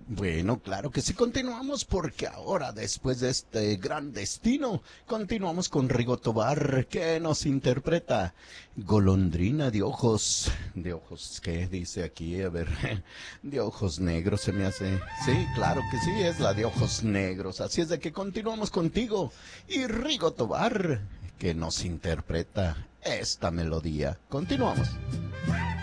Bueno, claro que sí, continuamos porque ahora, después de este gran destino, continuamos con Rigo Tobar, que nos interpreta Golondrina de ojos, ¿qué dice aquí? A ver, de ojos negros se me hace. Sí, claro que sí, es la de ojos negros, así es de que continuamos contigo y Rigo Tobar, que nos interpreta esta melodía. Continuamos.